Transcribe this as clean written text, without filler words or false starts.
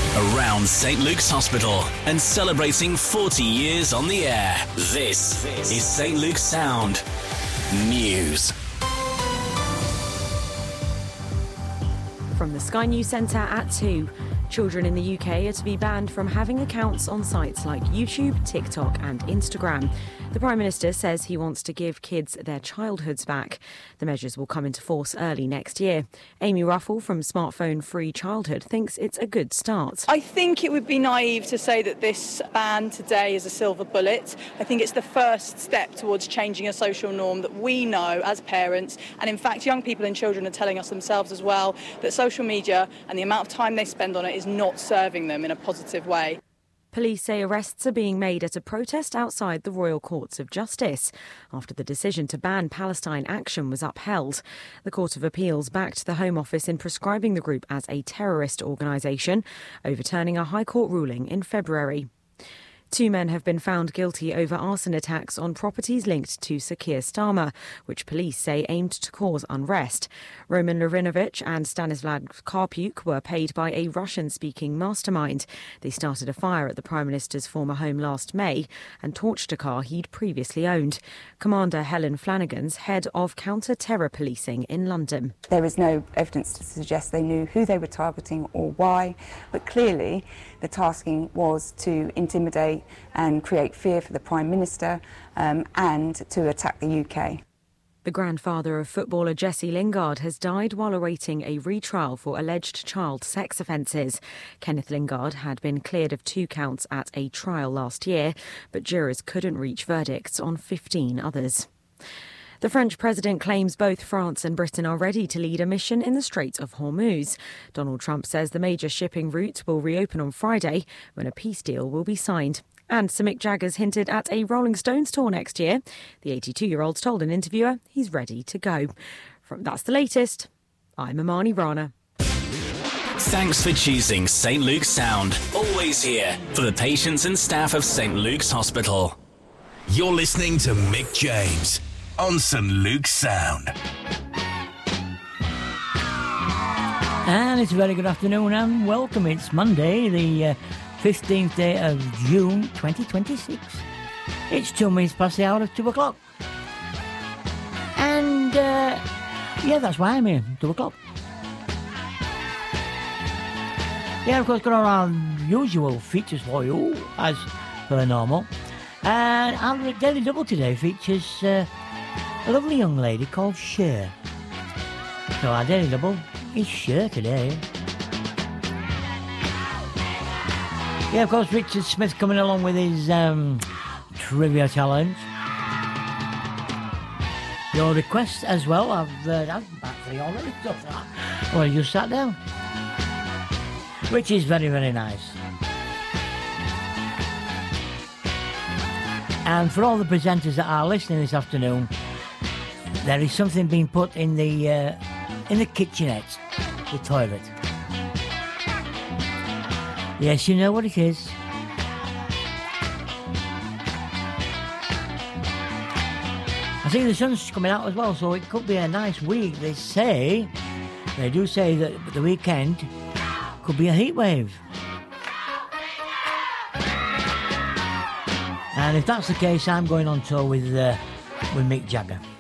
around St Luke's Hospital and celebrating 40 years on the air. This is St Luke's Sound News. From the Sky News Centre at 2. Children in the UK are to be banned from having accounts on sites like YouTube, TikTok and Instagram. The Prime Minister says he wants to give kids their childhoods back. The measures will come into force early next year. Amy Ruffle from Smartphone Free Childhood thinks it's a good start. I think it would be naive to say that this ban today is a silver bullet. I think it's the first step towards changing a social norm that we know as parents, and in fact young people and children are telling us themselves as well, that social media and the amount of time they spend on it is not serving them in a positive way. Police say arrests are being made at a protest outside the Royal Courts of Justice after the decision to ban Palestine Action was upheld. The Court of Appeals backed the Home Office in prescribing the group as a terrorist organisation, overturning a High Court ruling in February. 2 men have been found guilty over arson attacks on properties linked to Sir Keir Starmer, which police say aimed to cause unrest. Roman Larinovich and Stanislav Karpuk were paid by a Russian-speaking mastermind. They started a fire at the Prime Minister's former home last May and torched a car he'd previously owned. Commander Helen Flanagan's head of counter-terror policing in London. There is no evidence to suggest they knew who they were targeting or why, but clearly the tasking was to intimidate and create fear for the Prime Minister and to attack the UK. The grandfather of footballer Jesse Lingard has died while awaiting a retrial for alleged child sex offences. Kenneth Lingard had been cleared of 2 counts at a trial last year, but jurors couldn't reach verdicts on 15 others. The French president claims both France and Britain are ready to lead a mission in the Strait of Hormuz. Donald Trump says the major shipping route will reopen on Friday when a peace deal will be signed. And Sir Mick Jagger's hinted at a Rolling Stones tour next year. The 82-year-old told an interviewer he's ready to go. That's the latest. I'm Amani Rana. Thanks for choosing St Luke's Sound. Always here for the patients and staff of St Luke's Hospital. You're listening to Mick James on St Luke's Sound. And it's a very good afternoon and welcome. It's Monday, the 15th day of June 2026. It's 2 minutes past the hour of 2 o'clock. And, that's why I'm here, 2 o'clock. Yeah, of course, got all our usual features for you, as per normal. And our Daily Double today features a lovely young lady called Cher. So our Daily Double is Cher today. Yeah, of course, Richard Smith coming along with his trivia challenge. Your request as well. I've actually already done that. Well, you sat down. Which is very, very nice. And for all the presenters that are listening this afternoon, there is something being put in the kitchenette, the toilet. Yes, you know what it is. I think the sun's coming out as well, so it could be a nice week. They do say that the weekend could be a heat wave. And if that's the case, I'm going on tour with Mick Jagger.